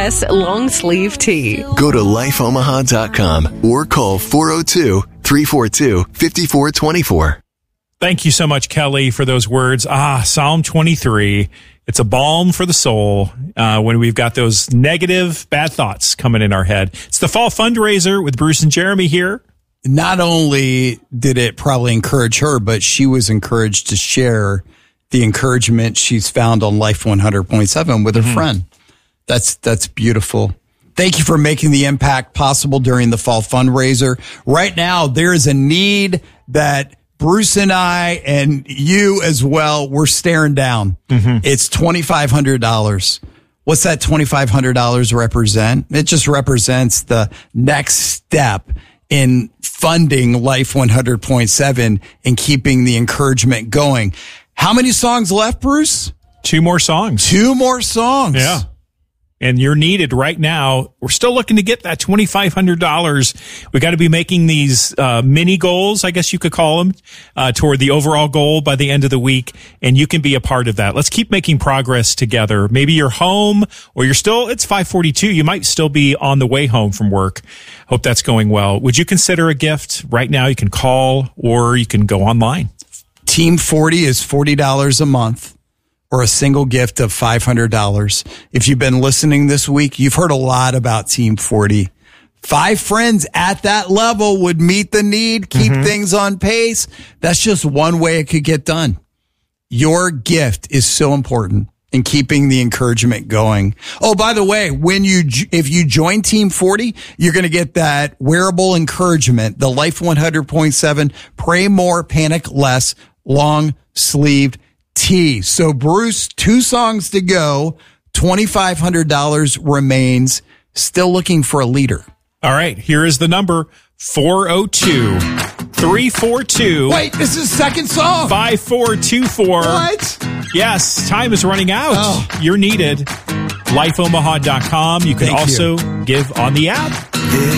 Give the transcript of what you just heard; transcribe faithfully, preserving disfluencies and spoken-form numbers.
less long sleeve tee. Go to life omaha dot com or call four oh two, three four two, five four two four. Thank you so much, Kelly, for those words. Ah, Psalm twenty-three. It's a balm for the soul uh, when we've got those negative, bad thoughts coming in our head. It's the fall fundraiser with Bruce and Jeremy here. Not only did it probably encourage her, but she was encouraged to share the encouragement she's found on Life one hundred point seven with her mm-hmm. friend. That's that's beautiful. Thank you for making the impact possible during the fall fundraiser. Right now, there is a need that Bruce and I and you as well, we're staring down. Mm-hmm. It's twenty-five hundred dollars. What's that twenty-five hundred dollars represent? It just represents the next step in funding Life one hundred point seven and keeping the encouragement going. How many songs left, Bruce? Two more songs. Two more songs. Yeah. And you're needed right now. We're still looking to get that twenty-five hundred dollars. We got to be making these uh, mini goals, I guess you could call them, uh, toward the overall goal by the end of the week. And you can be a part of that. Let's keep making progress together. Maybe you're home or you're still, it's five forty-two. You might still be on the way home from work. Hope that's going well. Would you consider a gift right now? You can call or you can go online. Team forty is forty dollars a month. Or a single gift of five hundred dollars. If you've been listening this week, you've heard a lot about Team forty. Five friends at that level would meet the need, keep mm-hmm. things on pace. That's just one way it could get done. Your gift is so important in keeping the encouragement going. Oh, by the way, when you if you join Team forty, you're going to get that wearable encouragement, the Life one hundred point seven Pray More, Panic Less long-sleeved T. So, Bruce, two songs to go. twenty-five hundred dollars remains. Still looking for a leader. All right. Here is the number four oh two, three four two. Wait, this is the second song. five four two four. What? Yes. Time is running out. Oh. You're needed. life omaha dot com. You can Thank also you. give on the app.